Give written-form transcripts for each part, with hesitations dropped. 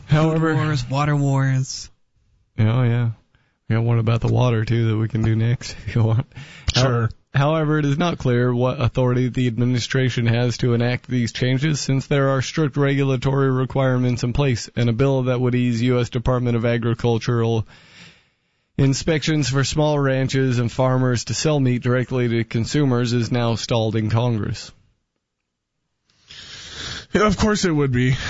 However, food wars, water wars. Oh, yeah. We got one about the water, too, that we can do next if you want. Sure. However, it is not clear what authority the administration has to enact these changes, since there are strict regulatory requirements in place, and a bill that would ease U.S. Department of Agricultural inspections for small ranches and farmers to sell meat directly to consumers is now stalled in Congress. Yeah, of course it would be.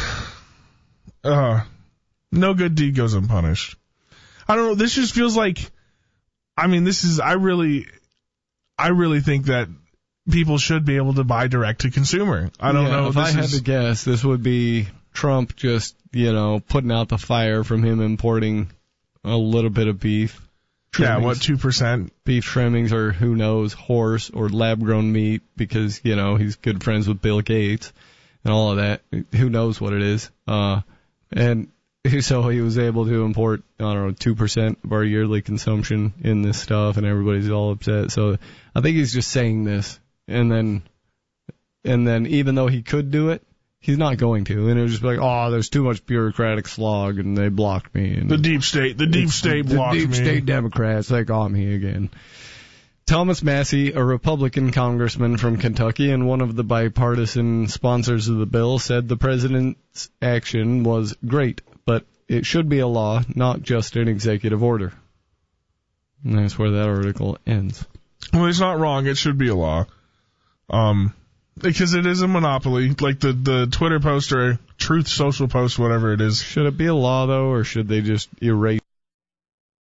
No good deed goes unpunished. I don't know. This just feels like, I really think that people should be able to buy direct to consumer. I don't know. If I had to guess, this would be Trump just, putting out the fire from him importing a little bit of beef. Trimmings. Yeah, what, 2%? Beef trimmings or who knows, horse or lab-grown meat because, he's good friends with Bill Gates and all of that. Who knows what it is. And so he was able to import, 2% of our yearly consumption in this stuff, and everybody's all upset. So I think he's just saying this, and then even though he could do it, he's not going to, and it'll just be like, there's too much bureaucratic slog, and they blocked me. And the deep state blocked me. The deep state Democrats, they got me again. Thomas Massie, a Republican congressman from Kentucky and one of the bipartisan sponsors of the bill, said the president's action was great, but it should be a law, not just an executive order. And that's where that article ends. Well, he's not wrong. It should be a law. Because it is a monopoly, like the Twitter post or Truth Social post, whatever it is. Should it be a law, though, or should they just erase